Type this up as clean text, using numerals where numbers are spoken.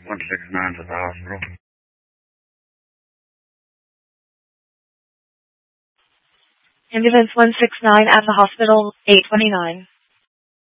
169 to the hospital. Ambulance 169 at the hospital, 829.